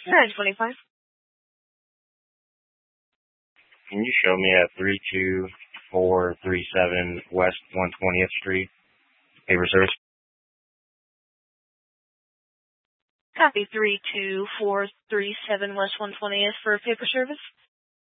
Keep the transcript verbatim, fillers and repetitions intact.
nine twenty-five. Can you show me at three two four three seven West one hundred twentieth Street, paper service? Copy three two four three seven West one hundred twentieth for paper service.